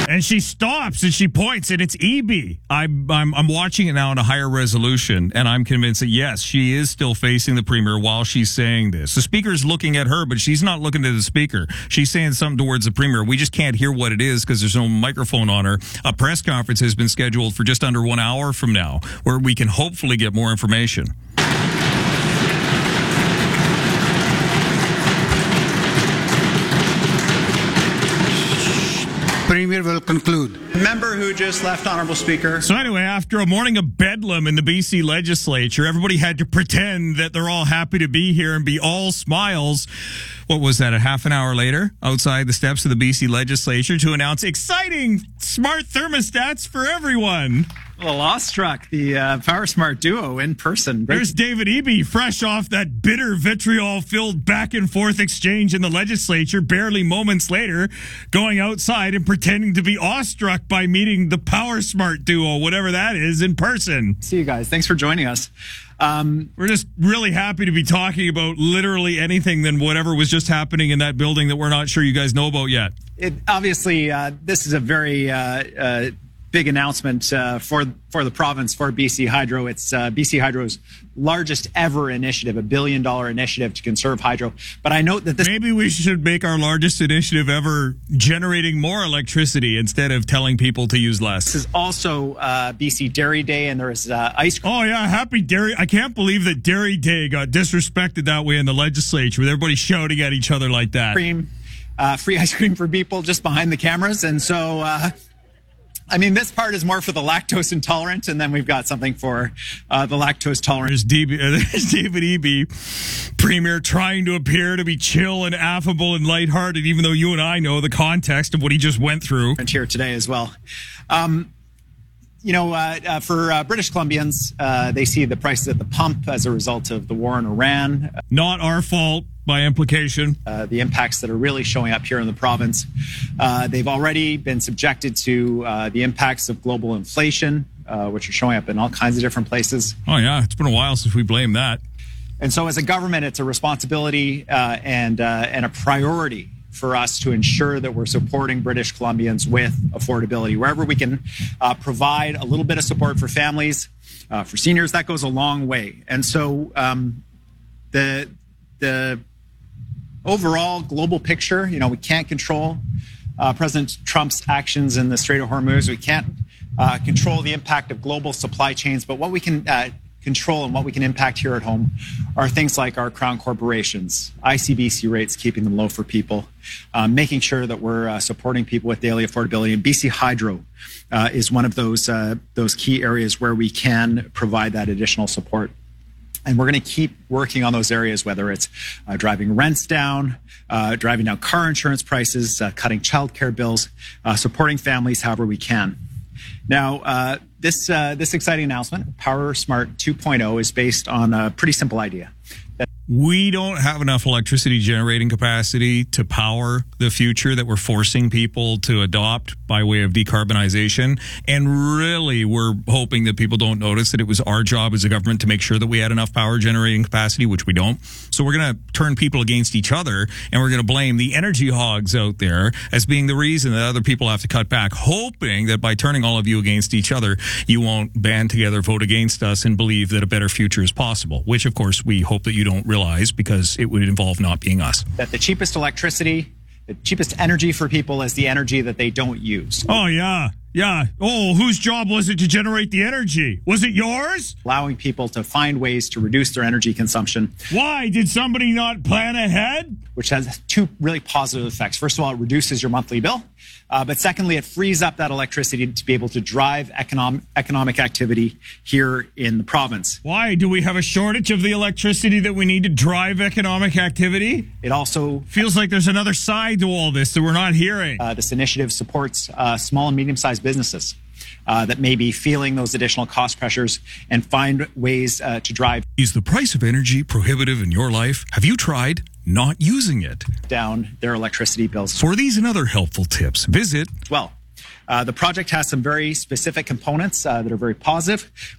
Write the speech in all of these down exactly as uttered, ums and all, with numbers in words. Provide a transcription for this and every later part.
And she stops and she points, and it's E B. I'm, I'm, I'm watching it now in a higher resolution, and I'm convinced that, yes, she is still facing the premier while she's saying this. The speaker is looking at her, but she's not looking at the speaker. She's saying something towards the premier. We just can't hear what it is because there's no microphone on her. A press conference has been scheduled for just under one hour from now, where we can hopefully get more information. Premier will conclude. Member who just left, Honourable Speaker. So anyway, after a morning of bedlam in the B C legislature, everybody had to pretend that they're all happy to be here and be all smiles. What was that, a half an hour later, outside the steps of the B C legislature to announce exciting smart thermostats for everyone. Well, awestruck, the uh, PowerSmart duo in person. There's David Eby, fresh off that bitter vitriol-filled back-and-forth exchange in the legislature, barely moments later, going outside and pretending to be awestruck by meeting the PowerSmart duo, whatever that is, in person. See you guys. Thanks for joining us. Um, we're just really happy to be talking about literally anything than whatever was just happening in that building that we're not sure you guys know about yet. It, obviously, uh, this is a very... Uh, uh, big announcement uh, for for the province, for B C Hydro. It's uh, B C Hydro's largest ever initiative, a billion dollar initiative to conserve hydro. But I note that this... Maybe we should make our largest initiative ever generating more electricity instead of telling people to use less. This is also uh, B C Dairy Day, and there is uh, ice cream. Oh, yeah, happy Dairy. I can't believe that Dairy Day got disrespected that way in the legislature with everybody shouting at each other like that. Cream, uh, free ice cream for people just behind the cameras. And so... Uh, I mean, this part is more for the lactose intolerant, and then we've got something for uh, the lactose tolerant. There's, D B, uh, there's David Eby, Premier, trying to appear to be chill and affable and lighthearted, even though you and I know the context of what he just went through. And here today as well. Um, you know, uh, uh, for uh, British Columbians, uh, they see the prices at the pump as a result of the war in Iran. Not our fault. By implication. Uh, the impacts that are really showing up here in the province. Uh, they've already been subjected to uh, the impacts of global inflation, uh, which are showing up in all kinds of different places. Oh, yeah. It's been a while since we blamed that. And so as a government, it's a responsibility uh, and, uh, and a priority for us to ensure that we're supporting British Columbians with affordability. Wherever we can uh, provide a little bit of support for families, uh, for seniors, that goes a long way. And so um, the the... overall global picture, you know, we can't control uh, President Trump's actions in the Strait of Hormuz. We can't uh, control the impact of global supply chains. But what we can uh, control and what we can impact here at home are things like our crown corporations, I C B C rates, keeping them low for people, uh, making sure that we're uh, supporting people with daily affordability. And B C Hydro uh, is one of those uh, those key areas where we can provide that additional support. And we're going to keep working on those areas, whether it's uh, driving rents down, uh, driving down car insurance prices, uh, cutting childcare bills, uh, supporting families however we can. Now, uh, this uh, this exciting announcement, PowerSmart two point oh, is based on a pretty simple idea. That we don't have enough electricity generating capacity to power the future that we're forcing people to adopt by way of decarbonization. And really, we're hoping that people don't notice that it was our job as a government to make sure that we had enough power generating capacity, which we don't. So we're going to turn people against each other, and we're going to blame the energy hogs out there as being the reason that other people have to cut back, hoping that by turning all of you against each other, you won't band together, vote against us, and believe that a better future is possible, which, of course, we hope that you don't realize because it would involve not being us. That the cheapest electricity, the cheapest energy for people is the energy that they don't use. Oh, yeah. Yeah. Oh, whose job was it to generate the energy? Was it yours? Allowing people to find ways to reduce their energy consumption. Why? Did somebody not plan ahead? Which has two really positive effects. First of all, it reduces your monthly bill. Uh, but secondly, it frees up that electricity to be able to drive economic, economic activity here in the province. Why? Do we have a shortage of the electricity that we need to drive economic activity? It also feels like there's another side to all this that we're not hearing. Uh, this initiative supports uh, small and medium-sized businesses uh, that may be feeling those additional cost pressures and find ways uh, to drive. Is the price of energy prohibitive in your life? Have you tried not using it? Down their electricity bills. For these and other helpful tips, visit... Well, uh, the project has some very specific components uh, that are very positive. We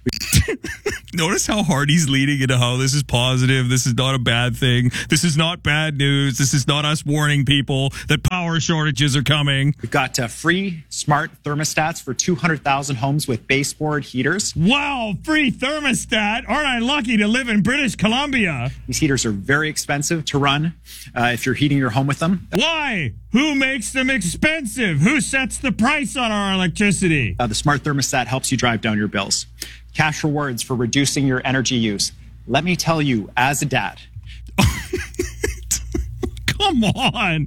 Notice how hard he's leading into how this is positive. This is not a bad thing. This is not bad news. This is not us warning people that power shortages are coming. We've got uh, free smart thermostats for two hundred thousand homes with baseboard heaters. Wow, free thermostat. Aren't I lucky to live in British Columbia? These heaters are very expensive to run uh, if you're heating your home with them. Why? Who makes them expensive? Who sets the price on our electricity? Uh, the smart thermostat helps you drive down your bills. Cash rewards for reducing your energy use. Let me tell you, as a dad. Come on.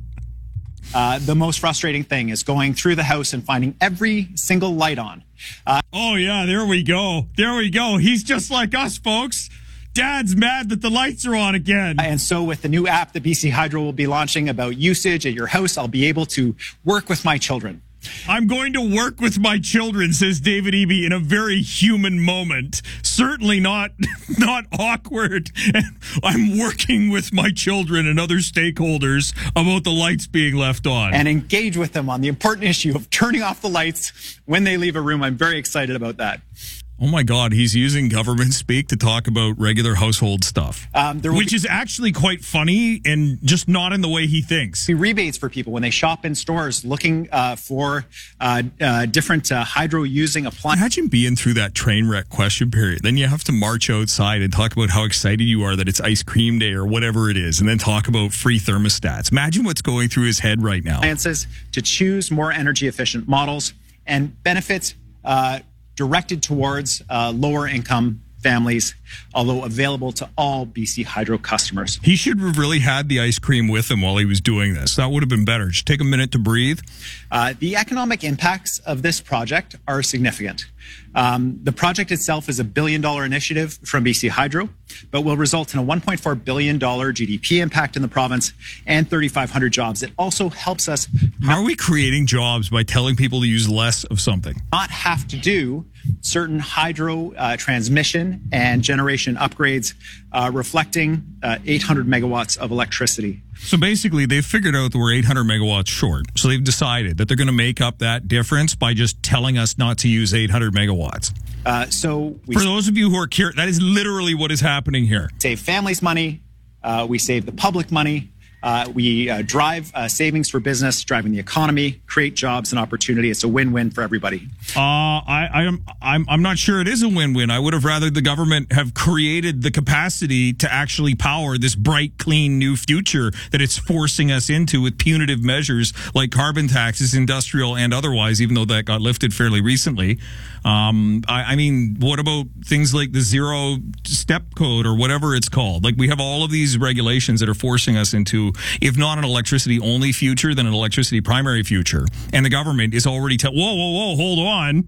Uh, the most frustrating thing is going through the house and finding every single light on. Uh, oh, yeah, there we go. There we go. He's just like us, folks. Dad's mad that the lights are on again. And so with the new app that B C Hydro will be launching about usage at your house, I'll be able to work with my children. I'm going to work with my children, says David Eby, in a very human moment. Certainly not, not awkward. And I'm working with my children and other stakeholders about the lights being left on. And engage with them on the important issue of turning off the lights when they leave a room. I'm very excited about that. Oh, my God. He's using government speak to talk about regular household stuff, um, there will which be- is actually quite funny and just not in the way he thinks. Rebates for people when they shop in stores looking uh, for uh, uh, different uh, hydro-using appliances. Imagine being through that train wreck question period. Then you have to march outside and talk about how excited you are that it's ice cream day or whatever it is, and then talk about free thermostats. Imagine what's going through his head right now. Appliances to choose more energy-efficient models and benefits uh, directed towards uh, lower income families, although available to all B C Hydro customers. He should have really had the ice cream with him while he was doing this. That would have been better. Just take a minute to breathe. Uh, the economic impacts of this project are significant. Um, the project itself is a billion dollar initiative from B C Hydro, but will result in a one point four billion dollars G D P impact in the province and thirty-five hundred jobs. It also helps us. How are we creating jobs by telling people to use less of something? Not have to do certain hydro uh, transmission and generation upgrades, uh, reflecting uh, eight hundred megawatts of electricity. So basically, they've figured out that we're eight hundred megawatts short. So they've decided that they're going to make up that difference by just telling us not to use eight hundred megawatts. Uh, so we For those of you who are curious, that is literally what is happening here. save families money. Uh, we save the public money. Uh, we uh, drive uh, savings for business, driving the economy, create jobs and opportunity. It's a win-win for everybody. Uh, I, I am, I'm, I'm not sure it is a win-win. I would have rather the government have created the capacity to actually power this bright, clean new future that it's forcing us into with punitive measures like carbon taxes, industrial and otherwise, even though that got lifted fairly recently. Um, I, I mean, what about things like the zero step code or whatever it's called? Like we have all of these regulations that are forcing us into, if not an electricity only future, then an electricity primary future. And the government is already telling, whoa, whoa, whoa, hold on.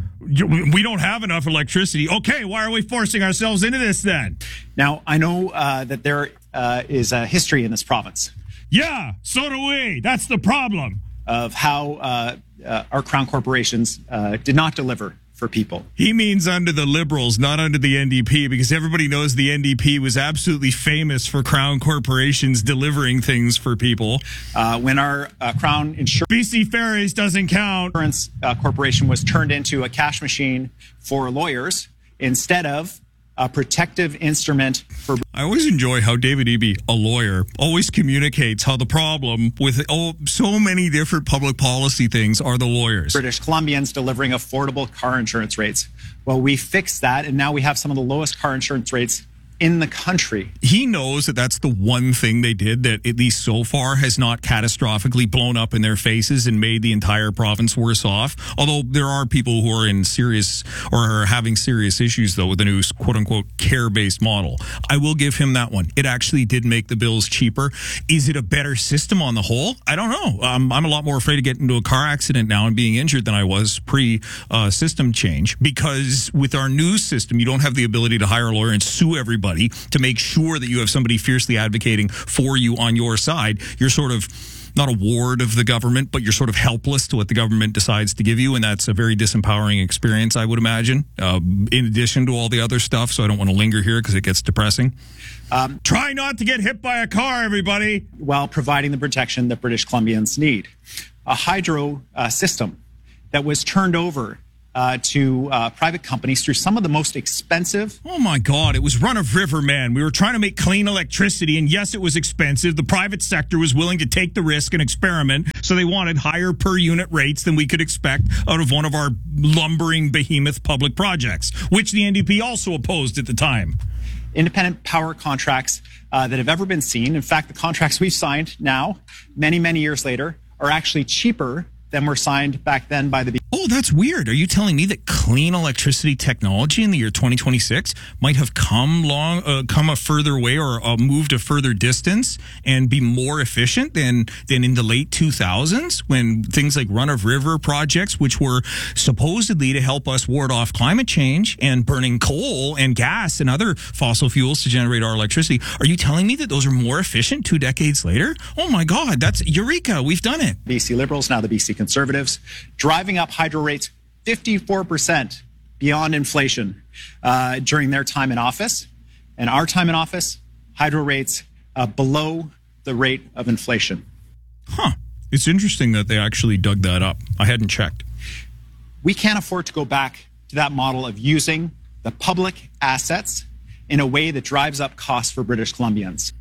We don't have enough electricity. Okay, why are we forcing ourselves into this then? Now, I know uh, that there uh, is a history in this province. Yeah, so do we. That's the problem. Of how uh, uh, our crown corporations uh, did not deliver for people. He means under the Liberals, not under the N D P, because everybody knows the N D P was absolutely famous for crown corporations delivering things for people. Uh, when our uh, crown insurance B C Ferries doesn't count. Uh, corporation was turned into a cash machine for lawyers instead of a protective instrument for. I always enjoy how David Eby, a lawyer, always communicates how the problem with oh, so many different public policy things are the lawyers. British Columbians delivering affordable car insurance rates. Well, we fixed that, and now we have some of the lowest car insurance rates in the country. He knows that that's the one thing they did that, at least so far, has not catastrophically blown up in their faces and made the entire province worse off. Although there are people who are in serious or are having serious issues, though, with the new quote-unquote care-based model. I will give him that one. It actually did make the bills cheaper. Is it a better system on the whole? I don't know. Um, I'm a lot more afraid of getting into a car accident now and being injured than I was pre-system uh, change, because with our new system, you don't have the ability to hire a lawyer and sue everybody to make sure that you have somebody fiercely advocating for you on your side. You're sort of not a ward of the government, but you're sort of helpless to what the government decides to give you, and that's a very disempowering experience, I would imagine, uh, in addition to all the other stuff, so I don't want to linger here because it gets depressing. Um, Try not to get hit by a car, everybody! While providing the protection that British Columbians need. A hydro uh, system that was turned over uh, to uh, private companies through some of the most expensive. Oh my God, it was run of river, man. We were trying to make clean electricity, and yes, it was expensive. The private sector was willing to take the risk and experiment, so they wanted higher per unit rates than we could expect out of one of our lumbering behemoth public projects, which the N D P also opposed at the time. Independent power contracts uh, that have ever been seen. In fact, the contracts we've signed now, many, many years later, are actually cheaper than were signed back then by the. Oh, that's weird. Are you telling me that clean electricity technology in the year twenty twenty-six might have come long, uh, come a further way or uh, moved a further distance and be more efficient than than in the late two thousands when things like run-of-river projects, which were supposedly to help us ward off climate change and burning coal and gas and other fossil fuels to generate our electricity. Are you telling me that those are more efficient two decades later? Oh my God, that's eureka. We've done it. B C Liberals, now the B C Conservatives, driving up hydro rates fifty-four percent beyond inflation uh, during their time in office. And our time in office, hydro rates uh, below the rate of inflation. Huh. It's interesting that they actually dug that up. I hadn't checked. We can't afford to go back to that model of using the public assets in a way that drives up costs for British Columbians.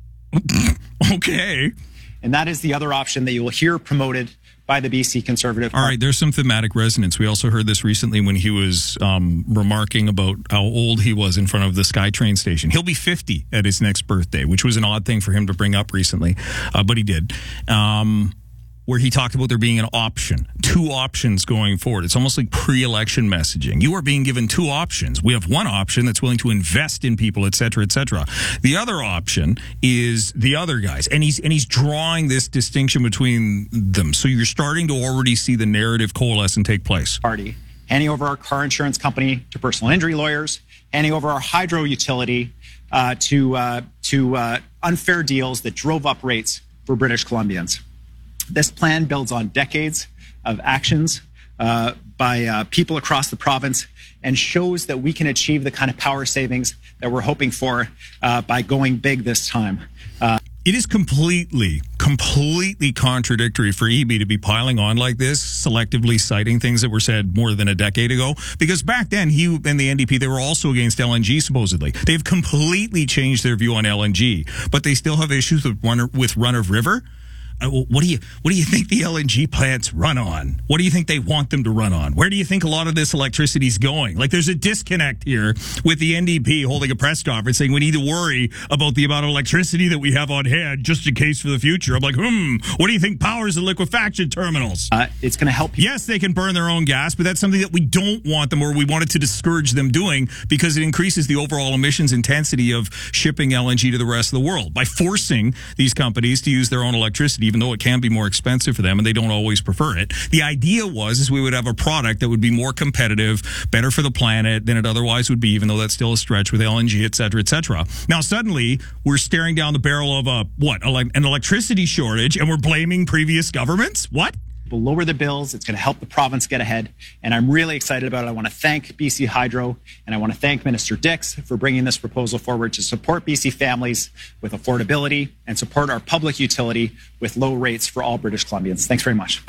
Okay. And that is the other option that you will hear promoted by the B C Conservative Party. All right, there's some thematic resonance. We also heard this recently when he was um, remarking about how old he was in front of the SkyTrain station. He'll be fifty at his next birthday, which was an odd thing for him to bring up recently, uh, but he did. Um, where he talked about there being an option, two options going forward. It's almost like pre-election messaging. You are being given two options. We have one option that's willing to invest in people, et cetera, et cetera. The other option is the other guys. And he's, and he's drawing this distinction between them. So you're starting to already see the narrative coalesce and take place. Party, handing over our car insurance company to personal injury lawyers, handing over our hydro utility uh, to, uh, to uh, unfair deals that drove up rates for British Columbians. This plan builds on decades of actions uh, by uh, people across the province and shows that we can achieve the kind of power savings that we're hoping for uh, by going big this time. Uh, It is completely, completely contradictory for E B to be piling on like this, selectively citing things that were said more than a decade ago. Because back then, he and the N D P, they were also against L N G, supposedly. They've completely changed their view on L N G, but they still have issues with run, with run-of-river. Uh, what do you what do you think the L N G plants run on? What do you think they want them to run on? Where do you think a lot of this electricity is going? Like, there's a disconnect here with the N D P holding a press conference saying we need to worry about the amount of electricity that we have on hand just in case for the future. I'm like, hmm, what do you think powers the liquefaction terminals? Uh, it's going to help people. Yes, they can burn their own gas, but that's something that we don't want them, or we wanted to discourage them doing, because it increases the overall emissions intensity of shipping L N G to the rest of the world by forcing these companies to use their own electricity, even though it can be more expensive for them and they don't always prefer it. The idea was is we would have a product that would be more competitive, better for the planet than it otherwise would be, even though that's still a stretch with L N G, et cetera, et cetera. Now, suddenly, we're staring down the barrel of a, what, an electricity shortage, and we're blaming previous governments? What? Will lower the bills. It's going to help the province get ahead. And I'm really excited about it. I want to thank B C Hydro, and I want to thank Minister Dix for bringing this proposal forward to support B C families with affordability and support our public utility with low rates for all British Columbians. Thanks very much.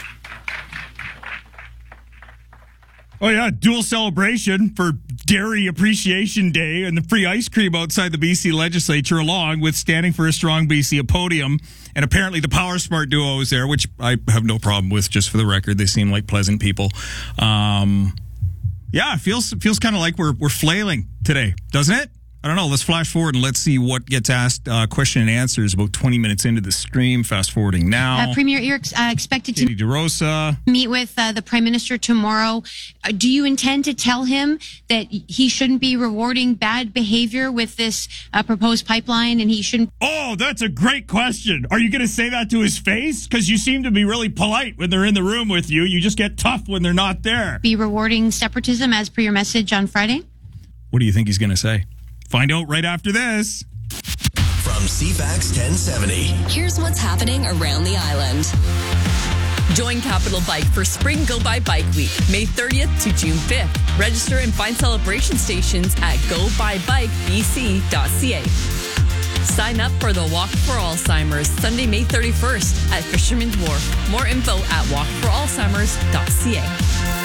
Oh, yeah, dual celebration for Dairy Appreciation Day and the free ice cream outside the B C legislature, along with Standing for a Strong B C, a podium. And apparently the Power Smart duo is there, which I have no problem with, just for the record. They seem like pleasant people. Um, yeah, it feels, it feels kind of like we're, we're flailing today, doesn't it? I don't know. Let's flash forward and let's see what gets asked. Uh, question and answers about twenty minutes into the stream. Fast forwarding now. Uh, Premier, you're uh, expected Katie to DeRosa. meet with uh, the Prime Minister tomorrow. Uh, do you intend to tell him that he shouldn't be rewarding bad behavior with this uh, proposed pipeline, and he shouldn't? Oh, that's a great question. Are you going to say that to his face? Because you seem to be really polite when they're in the room with you. You just get tough when they're not there. Be rewarding separatism as per your message on Friday? What do you think he's going to say? Find out right after this. From C FAX ten seventy. Here's what's happening around the island. Join Capital Bike for Spring Go By Bike Week, May thirtieth to June fifth. Register and find celebration stations at go by bike b c dot c a. Sign up for the Walk for Alzheimer's Sunday, May thirty-first at Fisherman's Wharf. More info at walk for alzheimers dot c a.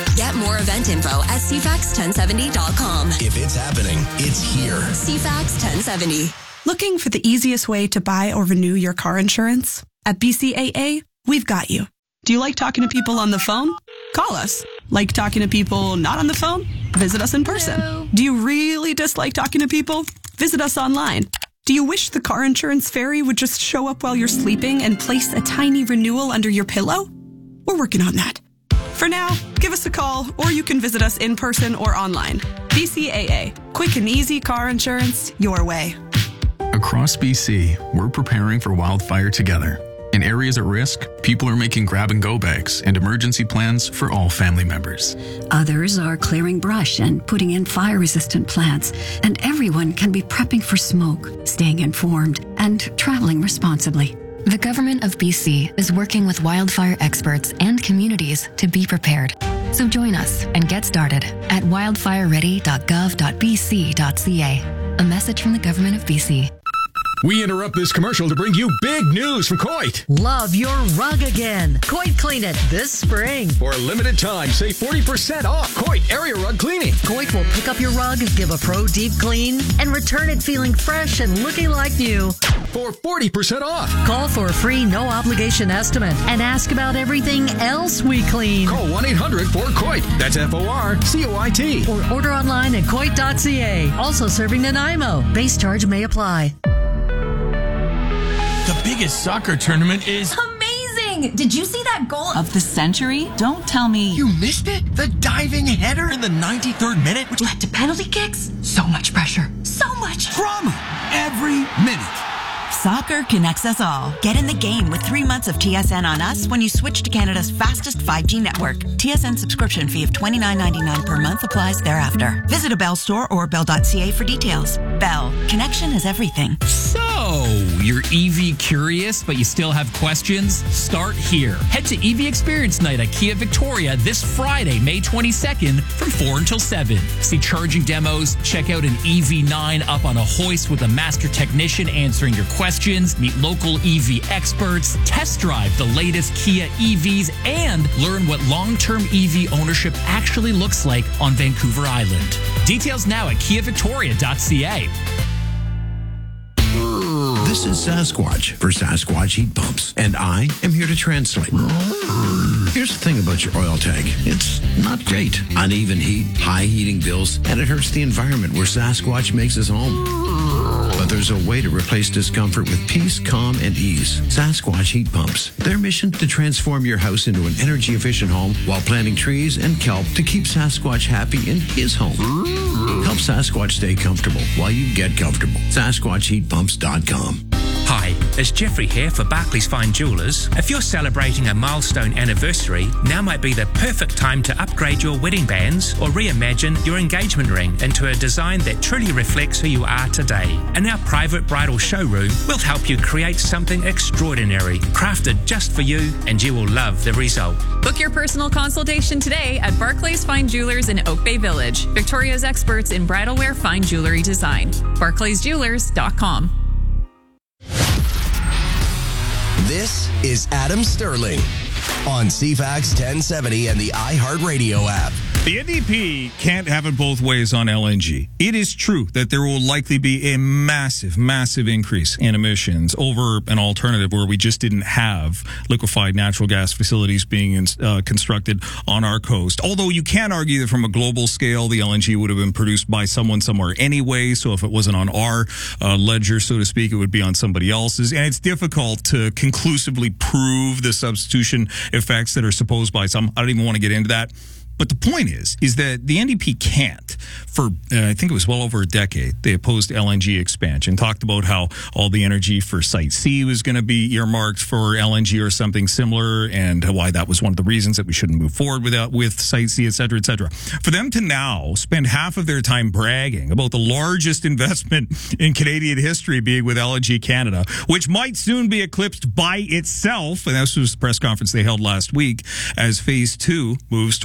Get more event info at c fax ten seventy dot com. If it's happening, it's here. C FAX ten seventy. Looking for the easiest way to buy or renew your car insurance? At B C A A, we've got you. Do you like talking to people on the phone? Call us. Like talking to people not on the phone? Visit us in person. Hello. Do you really dislike talking to people? Visit us online. Do you wish the car insurance fairy would just show up while you're sleeping and place a tiny renewal under your pillow? We're working on that. For now, give us a call, or you can visit us in person or online. B C A A. Quick and easy car insurance your way. Across B C, we're preparing for wildfire together. In areas at risk, people are making grab-and-go bags and emergency plans for all family members. Others are clearing brush and putting in fire-resistant plants. And everyone can be prepping for smoke, staying informed, and traveling responsibly. The Government of B C is working with wildfire experts and communities to be prepared. So join us and get started at wildfire ready dot gov dot b c dot c a. A message from the Government of B C. We interrupt this commercial to bring you big news from Coit. Love your rug again. Coit Clean It this spring. For a limited time, save forty percent off Coit Area Rug Cleaning. Coit will pick up your rug, give a pro deep clean, and return it feeling fresh and looking like new. For forty percent off. Call for a free no obligation estimate and ask about everything else we clean. Call one eight hundred four C O I T. That's F O R C O I T. Or order online at coit dot c a. Also serving Nanaimo. Base charge may apply. The biggest soccer tournament is amazing! Did you see that goal of the century? Don't tell me you missed it? The diving header in the ninety-third minute, which led to penalty kicks? So much pressure. So much drama every minute. Soccer connects us all. Get in the game with three months of T S N on us when you switch to Canada's fastest five G network. T S N subscription fee of twenty-nine ninety-nine per month applies thereafter. Visit a Bell store or bell dot c a for details. Bell. Connection is everything. So, you're E V curious, but you still have questions? Start here. Head to E V Experience Night at Kia Victoria this Friday, May twenty-second from four until seven. See charging demos, check out an E V nine up on a hoist with a master technician answering your questions, meet local E V experts, test drive the latest Kia E Vs, and learn what long-term E V ownership actually looks like on Vancouver Island. Details now at kia victoria dot c a. This is Sasquatch for Sasquatch Heat Pumps, and I am here to translate. Here's the thing about your oil tank. It's not great. Uneven heat, high heating bills, and it hurts the environment where Sasquatch makes his home. But there's a way to replace discomfort with peace, calm, and ease. Sasquatch Heat Pumps. Their mission to transform your house into an energy-efficient home while planting trees and kelp to keep Sasquatch happy in his home. Help Sasquatch stay comfortable while you get comfortable. Sasquatch Heat Pumps dot com. Hi, it's Jeffrey here for Barclays Fine Jewelers. If you're celebrating a milestone anniversary, now might be the perfect time to upgrade your wedding bands or reimagine your engagement ring into a design that truly reflects who you are today. In our private bridal showroom, we'll help you create something extraordinary, crafted just for you, and you will love the result. Book your personal consultation today at Barclays Fine Jewelers in Oak Bay Village, Victoria's experts in bridal wear fine jewelry design. barclays jewelers dot com. This is Adam Sterling on C FAX ten seventy and the iHeartRadio app. The N D P can't have it both ways on L N G. It is true that there will likely be a massive, massive increase in emissions over an alternative where we just didn't have liquefied natural gas facilities being uh, constructed on our coast. Although you can argue that from a global scale, the L N G would have been produced by someone somewhere anyway. So if it wasn't on our uh, ledger, so to speak, it would be on somebody else's. And it's difficult to conclusively prove the substitution effects that are supposed by some. I don't even want to get into that. But the point is, is that the N D P can't. For, uh, I think it was well over a decade, they opposed L N G expansion, talked about how all the energy for Site C was going to be earmarked for L N G or something similar, and why that was one of the reasons that we shouldn't move forward without, with Site C, et cetera, et cetera. For them to now spend half of their time bragging about the largest investment in Canadian history being with L N G Canada, which might soon be eclipsed by itself, and this was the press conference they held last week, as Phase two moves towards final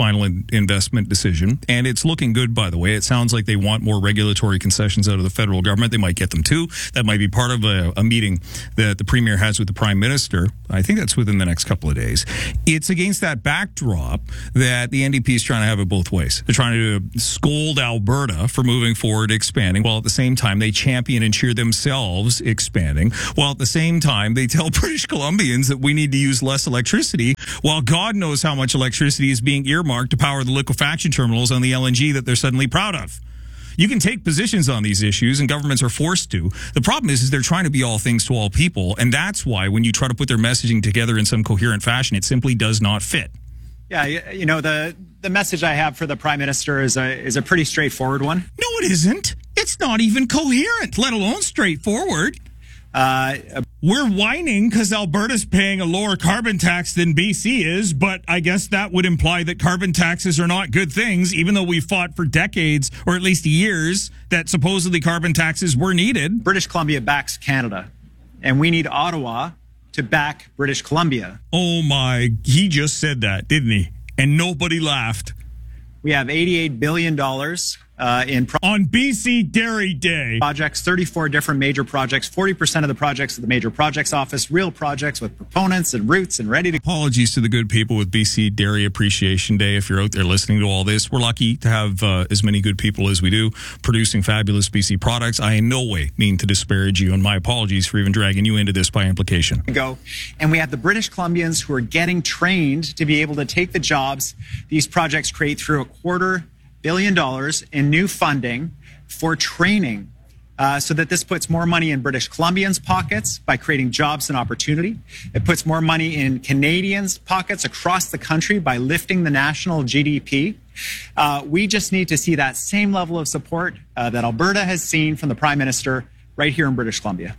final in- investment decision. And it's looking good, by the way. It sounds like they want more regulatory concessions out of the federal government. They might get them too. That might be part of a, a meeting that the Premier has with the Prime Minister. I think that's within the next couple of days. It's against that backdrop that the N D P is trying to have it both ways. They're trying to scold Alberta for moving forward, expanding, while at the same time they champion and cheer themselves expanding, while at the same time they tell British Columbians that we need to use less electricity, while God knows how much electricity is being earmarked to power the liquefaction terminals on the L N G that they're suddenly proud of. You can take positions on these issues, and governments are forced to. The problem is, is they're trying to be all things to all people, and that's why when you try to put their messaging together in some coherent fashion, it simply does not fit. Yeah, you know, the, the message I have for the Prime Minister is a, is a pretty straightforward one. No, it isn't. It's not even coherent, let alone straightforward. Uh, We're whining because Alberta's paying a lower carbon tax than B C is, but I guess that would imply that carbon taxes are not good things, even though we fought for decades, or at least years, that supposedly carbon taxes were needed. British Columbia backs Canada, and we need Ottawa to back British Columbia. Oh my, he just said that, didn't he? And nobody laughed. We have eighty-eight billion dollars uh, in pro- on B C Dairy Day projects, thirty-four different major projects, forty percent of the projects at the Major Projects Office, real projects with proponents and routes and ready to. Apologies to the good people with B C Dairy Appreciation Day. If you're out there listening to all this, we're lucky to have uh, as many good people as we do producing fabulous B C products. I in no way mean to disparage you, and my apologies for even dragging you into this by implication. Go, and we have the British Columbians who are getting trained to be able to take the jobs these projects create through a quarter billion dollars in new funding for training, uh, so that this puts more money in British Columbians' pockets by creating jobs and opportunity. It puts more money in Canadians' pockets across the country by lifting the national G D P. Uh, we just need to see that same level of support uh, that Alberta has seen from the Prime Minister right here in British Columbia.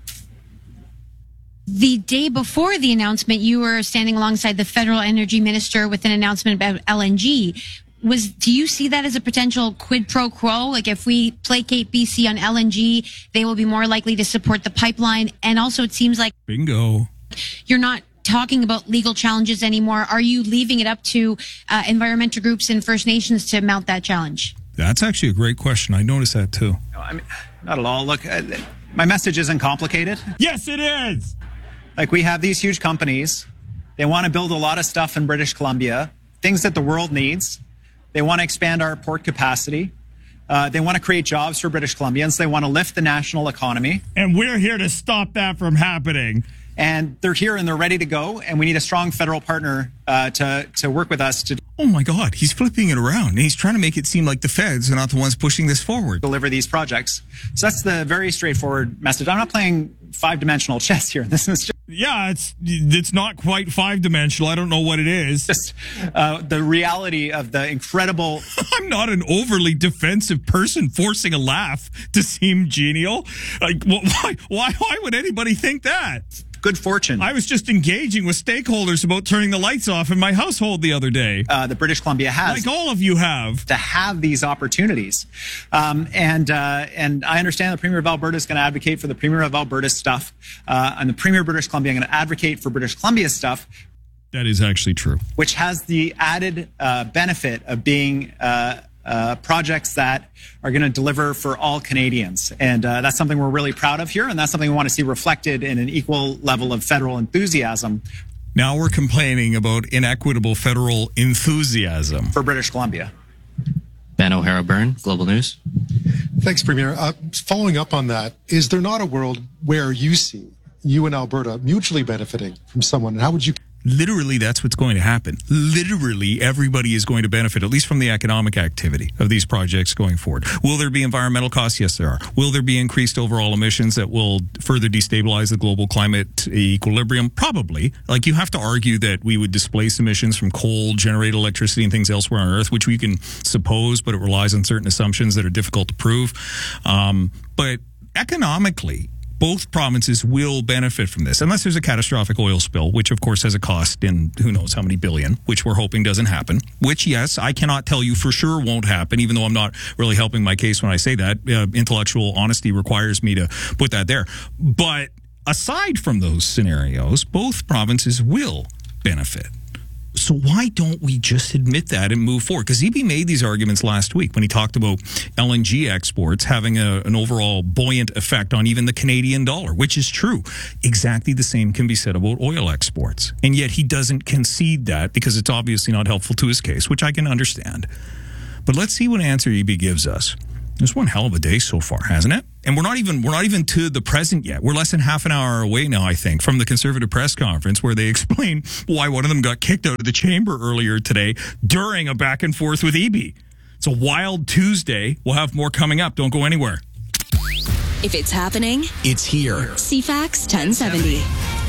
The day before the announcement, you were standing alongside the federal energy minister with an announcement about L N G. Was, do you see that as a potential quid pro quo? Like if we placate B C on L N G, they will be more likely to support the pipeline. And also it seems like bingo. You're not talking about legal challenges anymore. Are you leaving it up to uh, environmental groups and First Nations to mount that challenge? That's actually a great question. I noticed that too. No, I mean, not at all. Look, uh, my message isn't complicated. Yes, it is. Like we have these huge companies. They want to build a lot of stuff in British Columbia, things that the world needs. They want to expand our port capacity. Uh, they want to create jobs for British Columbians. They want to lift the national economy. And we're here to stop that from happening. And they're here and they're ready to go. And we need a strong federal partner uh, to, to work with us to... Oh, my God. He's flipping it around. And he's trying to make it seem like the feds are not the ones pushing this forward. Deliver these projects. So that's the very straightforward message. I'm not playing five-dimensional chess here. This is just... Yeah, it's it's not quite five-dimensional. I don't know what it is. Just uh, the reality of the incredible... I'm not an overly defensive person forcing a laugh to seem genial. Like, why, why, why would anybody think that? Good fortune. I was just engaging with stakeholders about turning the lights off in my household the other day. Uh, the British Columbia has. Like all of you have. To have these opportunities. Um, and uh, and I understand the Premier of Alberta is going to advocate for the Premier of Alberta's stuff. Uh, and the Premier of British Columbia is going to advocate for British Columbia's stuff. That is actually true. Which has the added uh, benefit of being... Uh, Uh, projects that are going to deliver for all Canadians. And uh, that's something we're really proud of here, and that's something we want to see reflected in an equal level of federal enthusiasm. Now we're complaining about inequitable federal enthusiasm. For British Columbia. Ben O'Hara Byrne, Global News. Thanks, Premier. Uh, following up on that, is there not a world where you see you and Alberta mutually benefiting from someone, and how would you... Literally, that's what's going to happen. Literally, everybody is going to benefit, at least from the economic activity of these projects going forward. Will there be environmental costs? Yes, there are. Will there be increased overall emissions that will further destabilize the global climate equilibrium? Probably. Like, you have to argue that we would displace emissions from coal-generated electricity and things elsewhere on Earth, which we can suppose, but it relies on certain assumptions that are difficult to prove. Um, but economically, both provinces will benefit from this, unless there's a catastrophic oil spill, which of course has a cost in who knows how many billion, which we're hoping doesn't happen, which, yes, I cannot tell you for sure won't happen, even though I'm not really helping my case when I say that. Uh, intellectual honesty requires me to put that there. But aside from those scenarios, both provinces will benefit. So why don't we just admit that and move forward? Because Eby made these arguments last week when he talked about L N G exports having a, an overall buoyant effect on even the Canadian dollar, which is true. Exactly the same can be said about oil exports. And yet he doesn't concede that because it's obviously not helpful to his case, which I can understand. But let's see what answer Eby gives us. It's one hell of a day so far, hasn't it? And we're not even we're not even to the present yet. We're less than half an hour away now, I think, from the Conservative press conference where they explain why one of them got kicked out of the chamber earlier today during a back and forth with Eby. It's a wild Tuesday. We'll have more coming up. Don't go anywhere. If it's happening, it's here. C FAX ten seventy.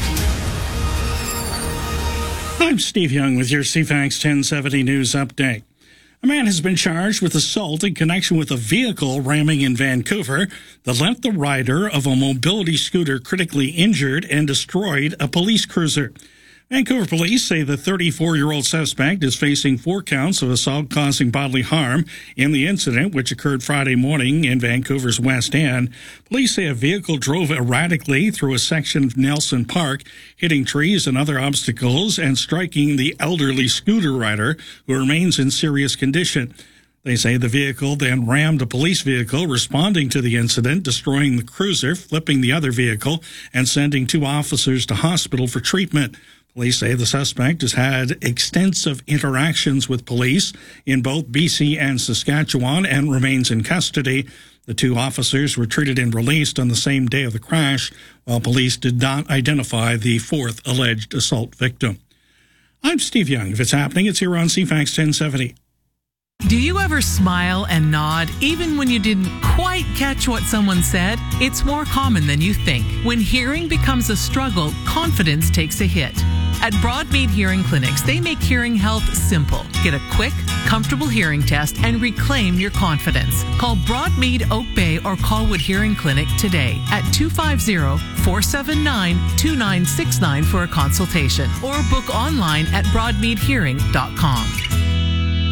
I'm Steve Young with your C FAX ten seventy News Update. A man has been charged with assault in connection with a vehicle ramming in Vancouver that left the rider of a mobility scooter critically injured and destroyed a police cruiser. Vancouver police say the thirty-four-year-old suspect is facing four counts of assault causing bodily harm in the incident, which occurred Friday morning in Vancouver's West End. Police say a vehicle drove erratically through a section of Nelson Park, hitting trees and other obstacles and striking the elderly scooter rider, who remains in serious condition. They say the vehicle then rammed a police vehicle responding to the incident, destroying the cruiser, flipping the other vehicle, and sending two officers to hospital for treatment. Police say the suspect has had extensive interactions with police in both B C and Saskatchewan and remains in custody. The two officers were treated and released on the same day of the crash, while police did not identify the fourth alleged assault victim. I'm Steve Young. If it's happening, it's here on C FAX ten seventy. Do you ever smile and nod even when you didn't quite catch what someone said? It's more common than you think. When hearing becomes a struggle, confidence takes a hit. At Broadmead Hearing Clinics, they make hearing health simple. Get a quick, comfortable hearing test and reclaim your confidence. Call Broadmead Oak Bay or Colwood Hearing Clinic today at two five zero, four seven nine, two nine six nine for a consultation or book online at broadmead hearing dot com.